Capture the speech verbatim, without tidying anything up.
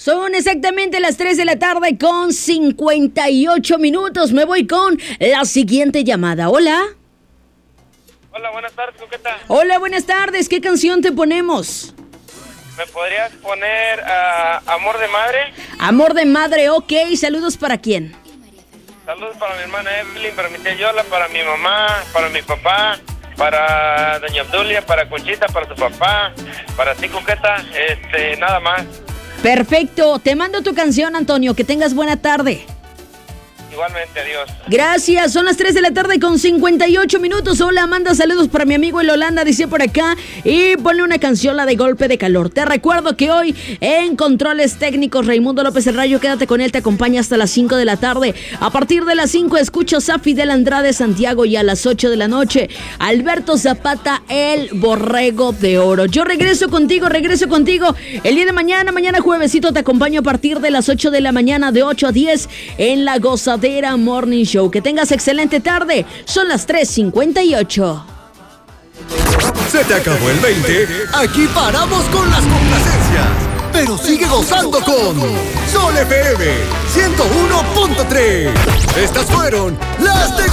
Son exactamente las tres de la tarde con cincuenta y ocho minutos. Me voy con la siguiente llamada. Hola. Hola, buenas tardes, Coqueta. Hola, buenas tardes. ¿Qué canción te ponemos? ¿Me podrías poner uh, Amor de Madre? Amor de Madre, ok. Saludos para quién. Saludos para mi hermana Evelyn, para mi tía Yola, para mi mamá, para mi papá, para doña Obdulia, para Conchita, para su papá, para ti, Coqueta, este, nada más. Perfecto. Te mando tu canción, Antonio. Que tengas buena tarde. Igualmente, adiós. Gracias, son las tres de la tarde con cincuenta y ocho minutos. Hola, manda saludos para mi amigo el Holanda, dice por acá. Y ponle una canción, la de Golpe de Calor. Te recuerdo que hoy en Controles Técnicos, Raimundo López el Rayo, quédate con él, te acompaña hasta las cinco de la tarde. A partir de las cinco escucho a Fidel Andrade Santiago y a las ocho de la noche, Alberto Zapata, el Borrego de Oro. Yo regreso contigo, regreso contigo el día de mañana, mañana juevesito, te acompaño a partir de las ocho de la mañana, de ocho a diez en La Gozadera Morning Show. Que tengas excelente tarde. Son las tres cincuenta y ocho. Se te acabó el veinte. Aquí paramos con las complacencias. Pero sigue gozando con Sol F M ciento uno punto tres. Estas fueron las de